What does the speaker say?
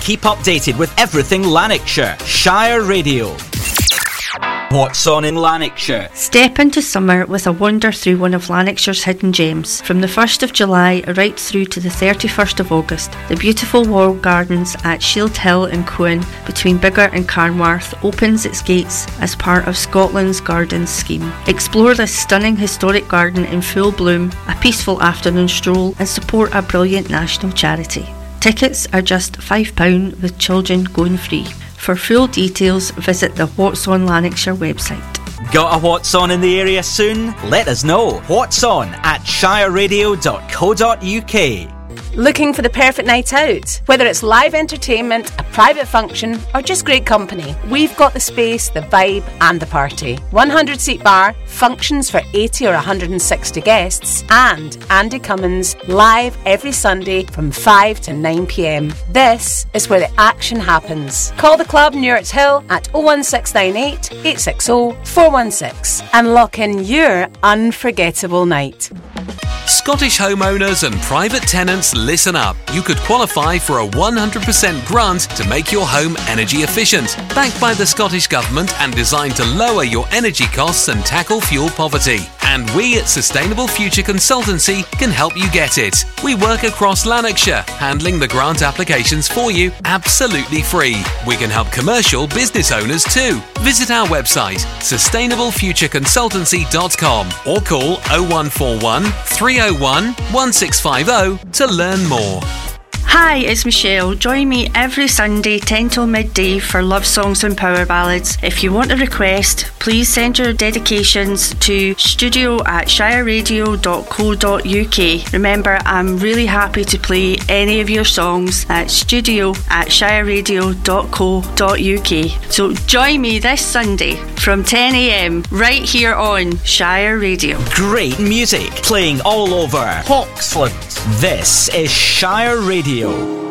keep updated with everything Lanarkshire. Shire Radio. What's on in Lanarkshire? Step into summer with a wander through one of Lanarkshire's hidden gems. From the 1st of July right through to the 31st of August, the beautiful Wall Gardens at Shield Hill in Coen between Biggar and Carnwarth opens its gates as part of Scotland's Gardens scheme. Explore this stunning historic garden in full bloom, a peaceful afternoon stroll and support a brilliant national charity. Tickets are just £5 with children going free. For full details, visit the What's On Lanarkshire website. Got a What's On in the area soon? Let us know. What's on at shireradio.co.uk. Looking for the perfect night out? Whether it's live entertainment, a private function, or just great company, we've got the space, the vibe, and the party. 100-seat bar, functions for 80 or 160 guests, and Andy Cummins live every Sunday from 5 to 9 p.m. This is where the action happens. Call the club Newart's Hill at 01698 860 416 and lock in your unforgettable night. Scottish homeowners and private tenants, listen up. You could qualify for a 100% grant to make your home energy efficient, backed by the Scottish Government and designed to lower your energy costs and tackle fuel poverty. And we at Sustainable Future Consultancy can help you get it. We work across Lanarkshire, handling the grant applications for you absolutely free. We can help commercial business owners too. Visit our website, sustainablefutureconsultancy.com, or call 0141 301 1650 to learn more. Hi, it's Michelle. Join me every Sunday 10 till midday for love songs and power ballads. If you want a request, please send your dedications to studio@shireradio.co.uk. Remember, I'm really happy to play any of your songs at studio@shireradio.co.uk. So join me this Sunday from 10 a.m. right here on Shire Radio. Great music playing all over Hawksland. This is Shire Radio.